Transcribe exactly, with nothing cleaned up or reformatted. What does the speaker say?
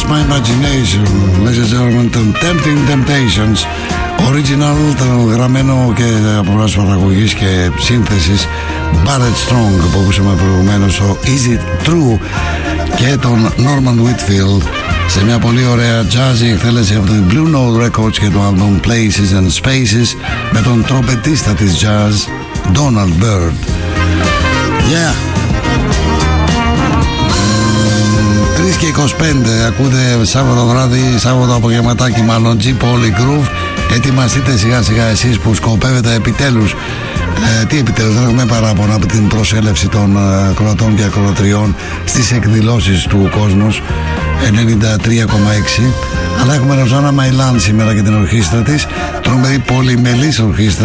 My Imagination, ladies and gentlemen, των Tempting Temptations. Original, το γραμμένο και από πλευράς παραγωγής και σύνθεσης Barrett Strong που ακούσαμε προηγουμένως στο Is It True και τον Norman Whitfield σε μια πολύ ωραία jazzy εκτέλεση από την Blue Note Records και το album Places and Spaces με τον τρομπετίστα της jazz Donald Byrd. Yeah! τρεις και είκοσι πέντε ακούτε Σάββατο βράδυ, Σάββατο απογευματάκι μάλλον G Poly Groove. Ετοιμαστείτε σιγά σιγά εσείς που σκοπεύετε επιτέλους ε, τι επιτέλους, δεν έχουμε παράπονα από την προσέλευση των ε, κροατών και ακροατριών στις εκδηλώσεις του κόσμους ενενήντα τρία κόμμα έξι, αλλά έχουμε Ροζάνα Μαϊλάν σήμερα και την ορχήστρα της, τρομερή πολυμελής ορχήστρα